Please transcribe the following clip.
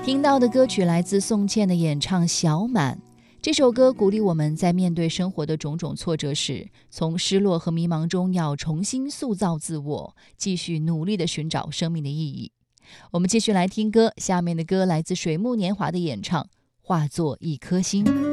听到的歌曲来自宋茜的演唱《小满》。这首歌鼓励我们在面对生活的种种挫折时，从失落和迷茫中要重新塑造自我，继续努力地寻找生命的意义。我们继续来听歌，下面的歌来自水木年华的演唱《化作一颗星》。